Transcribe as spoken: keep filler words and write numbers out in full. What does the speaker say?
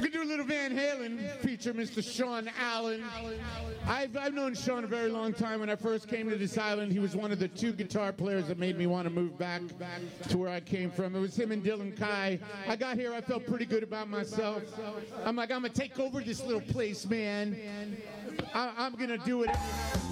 We could do a little Van Halen, feature Mister Sean Allen. I've, I've known Sean a very long time. When I first came to this island, he was one of the two guitar players that made me want to move back to where I came from. It was him and Dylan Kai. I got here, I felt pretty good about myself. I'm like, I'm going to take over this little place, man. I, I'm going to do it.